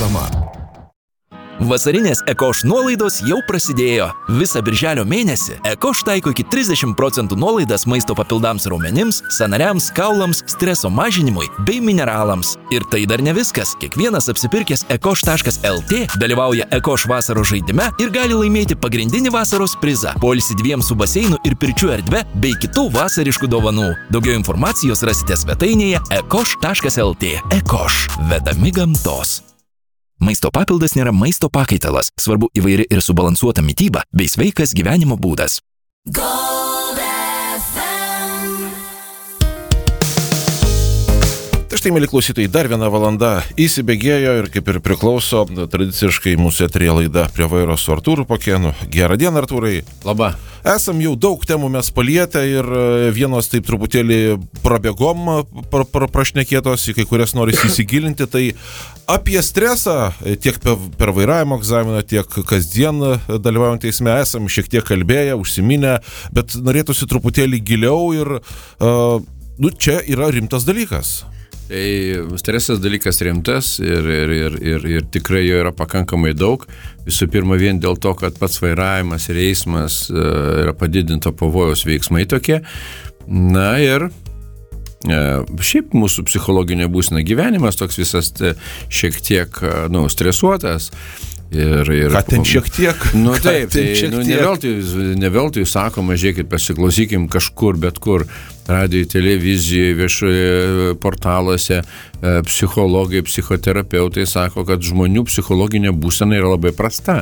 Reklama. Vasarinės Ekoš nuolaidos jau prasidėjo. Visą birželio mėnesį Ekoš taiko iki 30% nuolaidas maisto papildams raumenims, sąnariams, kaulams, streso mažinimui bei mineralams. Ir tai dar ne viskas. Kiekvienas apsipirkęs ekoš.lt dalyvauja Ekoš vasaros žaidime ir gali laimėti pagrindinį vasaros prizą – poilsį 2 su baseinu ir pirčių erdve bei kitų vasariškų dovanų. Daugiau informacijos rasite svetainėje ekoš.lt. Ekoš – vedami gamtos. Maisto papildas nėra maisto pakaitalas. Svarbu įvairi ir subalansuota mityba bei sveikas gyvenimo būdas. Štai, mėly klausytojai, dar 1 valanda įsibėgėjo ir kaip ir priklauso tradiciškai mūsų eteryje laida Prie vairo su Artūru Pakėnu. Gerą dieną, Artūrai. Labą. Esam jau daug temų mes palietę ir vienos taip truputėlį prabėgom prašnekėtos, į kai kurias norisi įsigilinti. Tai apie stresą tiek per vairavimo egzaminą, tiek kasdien dalyvaujant eisme esam šiek tiek kalbėję, užsiminę, bet norėtųsi truputėlį giliau ir čia yra rimtas dalykas. Tai stresas dalykas rimtas ir tikrai jo yra pakankamai daug. Visų pirma, vien dėl to, kad pats vairavimas ir eismas yra padidinto pavojaus veiksmai tokie. Na ir šiaip mūsų psichologinė būsena gyvenimas toks visas šiek tiek stresuotas. Ką ten šiek tiek? Taip, ne veltui sakoma, žiūrėkit, pasiklausykim kažkur, bet kur, radijoje, televizijoje, viešoje portaluose, psichologai, psichoterapeutai sako, kad žmonių psichologinė būsena yra labai prasta.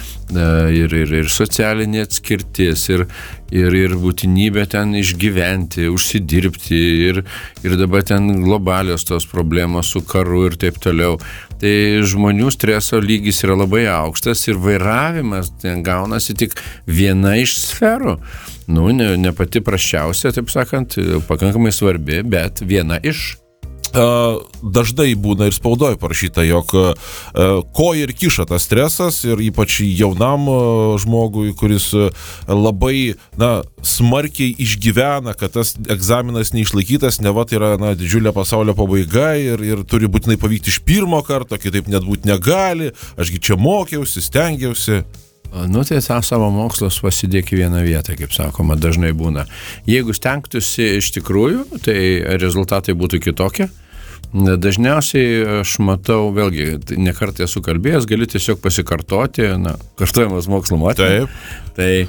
Ir socialinė atskirtis, ir būtinybė ten išgyventi, užsidirbti, ir dabar ten globalios tos problemos su karu ir taip toliau. Tai žmonių streso lygis yra labai aukštas ir vairavimas ten gaunasi tik viena iš sferų. Ne pati prasčiausia, taip sakant, pakankamai svarbi, bet viena iš. Dažnai būna ir spaudoje parašyta, jog ko ir kiša tas stresas ir ypač jaunam žmogui, kuris labai smarkiai išgyvena, kad tas egzaminas neišlaikytas, neva tai yra didžiulė pasaulio pabaiga ir turi būtinai pavykti iš pirmo karto, kitaip net būti negali, ašgi čia mokiausi, stengiausi. Tai tą savo mokslus pasidėk į vieną vietą, kaip sakoma, dažnai būna. Jeigu stengtųsi iš tikrųjų, tai rezultatai būtų kitokie. Dažniausiai aš matau, vėlgi, nekartą esu kalbėjęs, galiu tiesiog pasikartoti, kartojamas mokslo motyvas. Tai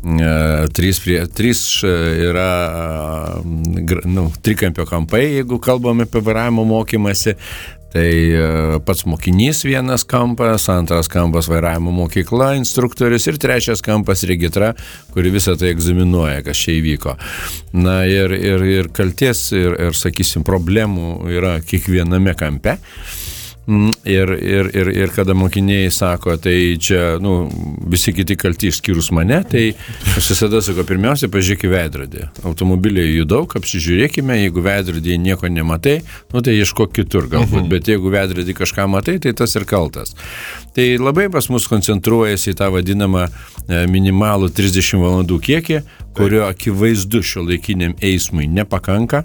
3 yra trikampio kampai, jeigu kalbame apie vairavimo mokymąsi. Tai pats mokinys vienas kampas, antras kampas vairavimo mokykla, instruktorius ir trečias kampas regitra, kuri visą tai egzaminuoja, kas čia įvyko. Ir kalties ir sakysim, problemų yra kiekviename kampe. Ir kada mokiniai sako, tai čia, visi kiti kalti išskyrus mane, tai aš visada sakau, pirmiausia, pažiūrėk į veidrodį. Automobiliai jų daug, apsižiūrėkime, jeigu veidrodį nieko nematai, tai ieškok kitur galbūt, bet jeigu veidrodį kažką matai, tai tas ir kaltas. Tai labai pas mus koncentruojasi į tą vadinamą minimalų 30 valandų kiekį, kurio akivaizdu šiuolaikiniam eismui nepakanka.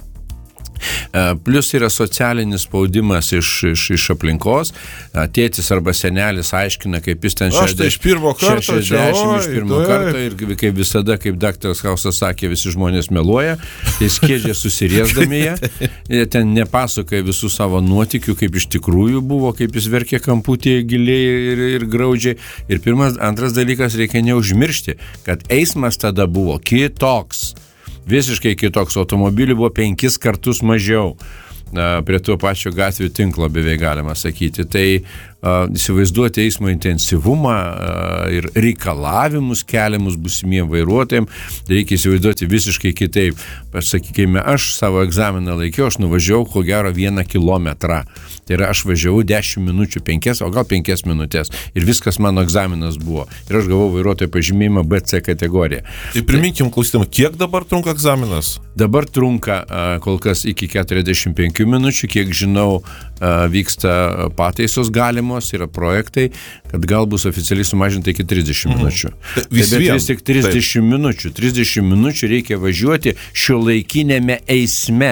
Plius yra socialinis spaudimas iš aplinkos. Tėtis arba senelis aiškina, kaip jis ten 60 iš pirmo karto ir kaip visada, kaip daktaras Hausas sakė, visi žmonės meluoja, tai skiedžia susiriesdami jie ten nepasakoja visų savo nuotykių, kaip iš tikrųjų buvo, kaip jis verkė kamputėje giliai ir graudžiai. Ir antras dalykas, reikia neužmiršti, kad eismas tada buvo kitoks. Visiškai kitoks, automobilių buvo 5 kartus mažiau prie tuo pačio gatvių tinklo beveik galima sakyti. Tai įsivaizduoti eismo intensyvumą ir reikalavimus keliamus būsimiem vairuotojams reikia įsivaizduoti visiškai kitaip. Sakykime, aš savo egzaminą laikiau, aš nuvažiavau ko gero 1 kilometrą. Tai yra, aš važiavau 10 minučių, 5, o gal 5 minutės. Ir viskas mano egzaminas buvo. Ir aš gavau vairuotojo pažymėjimą BC kategoriją. Tai priminkim klausytam, kiek dabar trunka egzaminas? Dabar trunka kol kas iki 45 minučių, kiek žinau, vyksta pataisos galimos, yra projektai, kad gal bus oficialiai sumažinta iki 30 minučių. Bet vis tik 30 minučių. 30 minučių reikia važiuoti šiuolaikinėme eisme.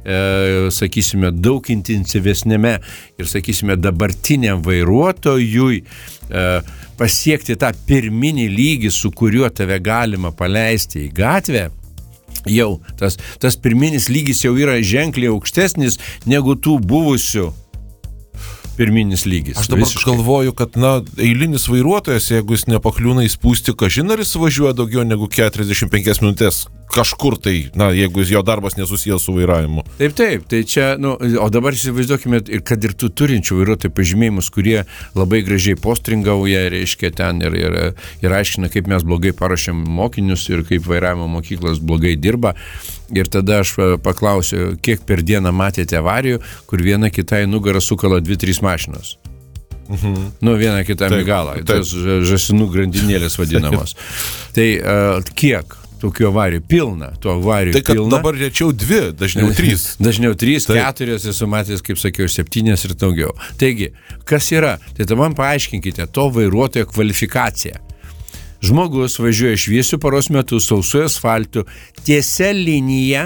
sakysime, daug intensyvesnėme ir, sakysime, dabartiniam vairuotojui pasiekti tą pirminį lygį, su kuriuo tave galima paleisti į gatvę, jau tas pirminis lygis jau yra ženkliai aukštesnis negu tų buvusių pirminis lygis. Aš dabar galvoju, kad, eilinis vairuotojas, jeigu jis nepakliūna į spūstį, kažin ar jis važiuoja daugiau negu 45 minutės kažkur tai, jeigu jo darbas nesusijęs su vairavimu. Taip, tai čia, o dabar įsivaizduokime, kad ir tų turinčių vairuotojų pažymėjimus, kurie labai gražiai postringauja, reiškia ten ir aiškina, kaip mes blogai paruošiam mokinius ir kaip vairavimo mokyklos blogai dirba. Ir tada aš paklausiu, kiek per dieną matėte avarijų, kur viena kitai nugarą sukala 2-3 mašinos. Viena kitą migalą. Tas žąsinų grandinėlės vadinamos. Tai kiek tokių avarijų? Pilna. Tų avarijų tai, pilna. Dabar rečiau 2, dažniau 3. Dažniau 3, 4, esu matęs, kaip sakiau, 7 ir daugiau. Taigi, kas yra? Tai man paaiškinkite to vairuotojo kvalifikaciją. Žmogus važiuoja šviesių paros metu, sausu asfaltu, tiesia linija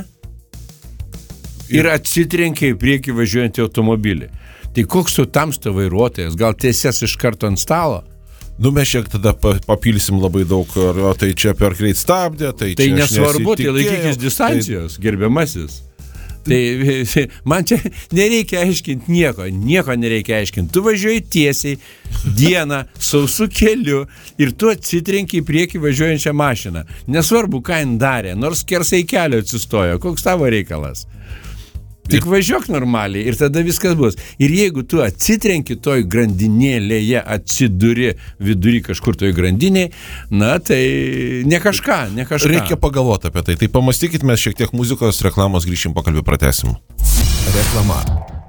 ir atsitrenkia į priekį važiuojantį automobilį. Tai koks tu tamsta vairuotojas? Gal tiesias iš karto ant stalo? Mes šiek tada papilsim labai daug, tai čia per greit stabdė, tai čia nesvarbu, tai laikykis distancijos, gerbiamasis. Tai man čia nereikia aiškinti nieko nereikia aiškinti. Tu važiuoji tiesiai dieną, sausų keliu ir tu atsitrenki į priekį važiuojančią mašiną. Nesvarbu, ką jin darė, nors skersai kelio atsistojo, koks tavo reikalas. Tik važiuok normaliai ir tada viskas bus. Ir jeigu tu atsitrenki toj grandinėlėje, atsiduri vidury kažkur toj grandinėje, tai ne kažką. Reikia pagalvoti apie tai. Tai pamastykit, mes šiek tiek muzikos, reklamos, grįšim, pokalbį pratęsim. Reklama.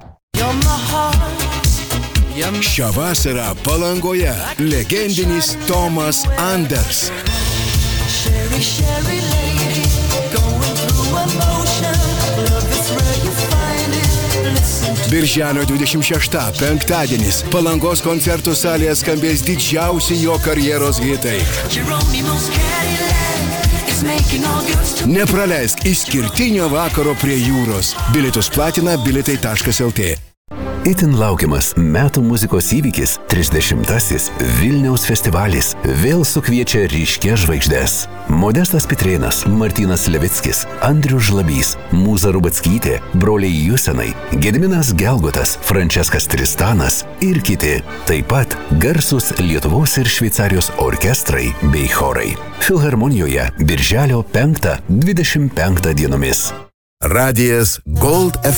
Šią vasarą Palangoje legendinis Tomas Anders. Birželio 26, penktadienis, Palangos koncertų salėje skambės didžiausi jo karjeros hitai. Nepraleisk išskirtinio vakaro prie jūros. Bilietus platina bilitai.lt. Itin laukiamas metų muzikos įvykis 30-asis Vilniaus festivalis vėl sukviečia ryškias žvaigždes. Modestas Pitrėnas, Martynas Levickis, Andrius Žlabys, Mūza Rubackytė, broliai Jusenai, Gediminas Gelgotas, Franceskas Tristanas ir kiti. Taip pat garsus Lietuvos ir Šveicarijos orkestrai bei chorai. Filharmonijoje birželio 5-25 dienomis. Radijas Gold FM.